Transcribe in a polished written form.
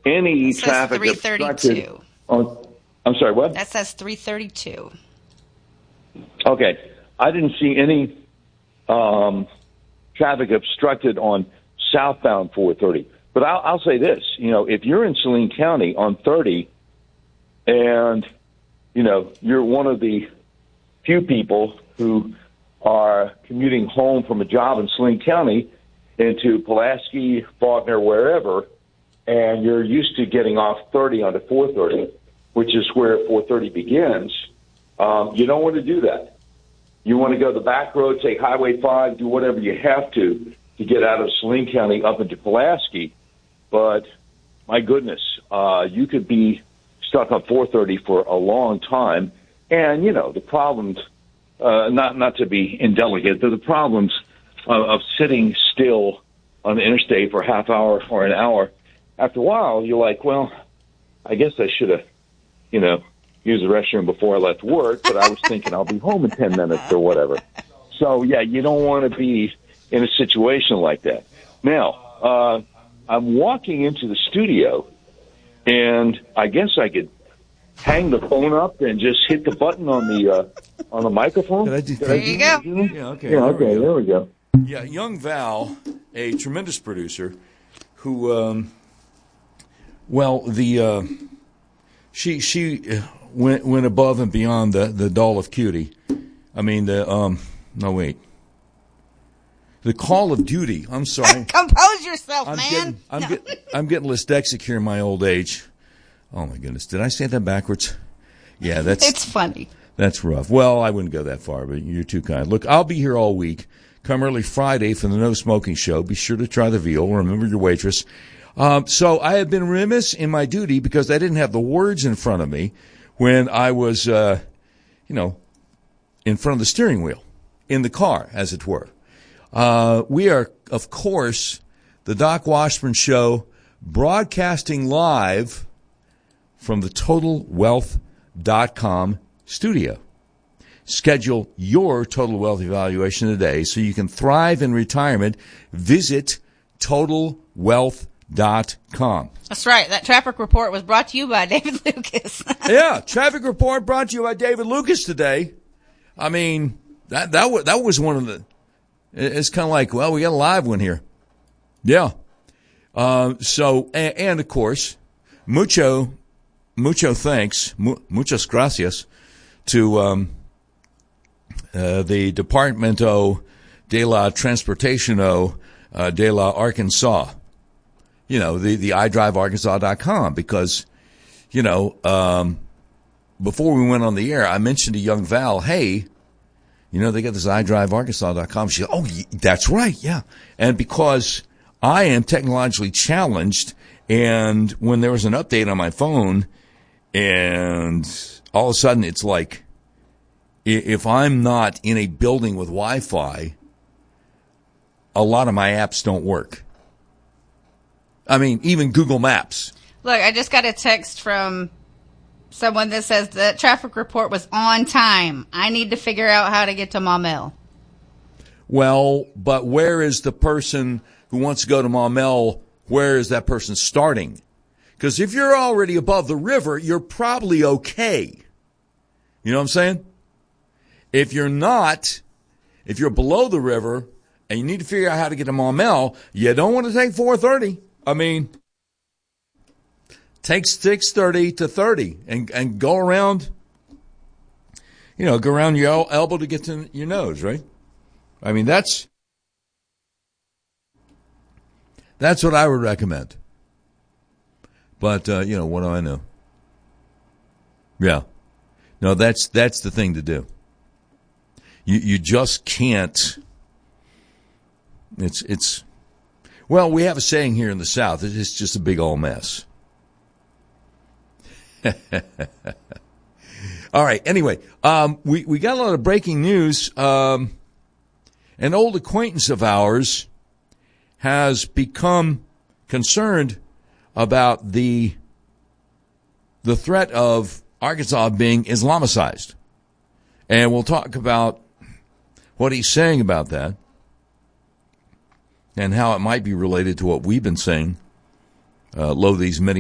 any traffic obstructed on. I'm sorry, what? That says 332. Okay, I didn't see any traffic obstructed on southbound 430. But I'll say this, if you're in Saline County on 30 and, you're one of the few people who are commuting home from a job in Saline County into Pulaski, Faulkner, wherever, and you're used to getting off 30 onto 430, which is where 430 begins, you don't want to do that. You want to go the back road, take Highway 5, do whatever you have to get out of Saline County up into Pulaski. But, my goodness, you could be stuck on 430 for a long time. And, the problems, not to be indelicate, but the problems of sitting still on the interstate for a half hour or an hour, after a while, you're like, well, I guess I should have, used the restroom before I left work, but I was thinking I'll be home in 10 minutes or whatever. So, yeah, you don't want to be in a situation like that. Now, I'm walking into the studio, and I guess I could hang the phone up and just hit the button on the microphone. There you go. Yeah, okay. Yeah, okay, there we go. Yeah, young Val, a tremendous producer, who, she went above and beyond the Doll of Cutie. I mean, the Call of Duty. I'm sorry. Compose yourself, man. I'm getting dyslexic here in my old age. Oh my goodness, did I say that backwards? Yeah, it's funny. That's rough. Well, I wouldn't go that far, but you're too kind. Look, I'll be here all week. Come early Friday for the No Smoking Show. Be sure to try the veal. Remember your waitress. So I have been remiss in my duty because I didn't have the words in front of me when I was, in front of the steering wheel, in the car, as it were. We are, of course, the Doc Washburn Show, broadcasting live from the TotalWealth.com studio. Schedule your total wealth evaluation today so you can thrive in retirement. Visit TotalWealth.com. That's right. That traffic report was brought to you by David Lucas. Yeah, traffic report brought to you by David Lucas today. I mean, that was one of the... It's kind of like, well, we got a live one here. Yeah. And of course, mucho thanks, muchas gracias to the Departamento de la Transportación de la Arkansas. The iDriveArkansas.com, because, before we went on the air, I mentioned to young Val, hey, they got this iDriveArkansas.com. She said, oh, that's right, yeah. And because I am technologically challenged, and when there was an update on my phone, and all of a sudden it's like, if I'm not in a building with Wi-Fi, a lot of my apps don't work. I mean, even Google Maps. Look, I just got a text from someone that says the traffic report was on time. I need to figure out how to get to Maumelle. Well, but where is the person who wants to go to Maumelle? Where is that person starting? Because if you're already above the river, you're probably okay. You know what I'm saying? If you're not, if you're below the river and you need to figure out how to get to Maumelle, you don't want to take 430. I mean, take 630 to 30 and go around, go around your elbow to get to your nose, right? I mean, that's what I would recommend. But, what do I know? Yeah. No, that's the thing to do. You just can't. Well, we have a saying here in the South, it's just a big old mess. All right. Anyway, we got a lot of breaking news. An old acquaintance of ours has become concerned about the threat of Arkansas being Islamicized. And we'll talk about what he's saying about that and how it might be related to what we've been saying, lo these many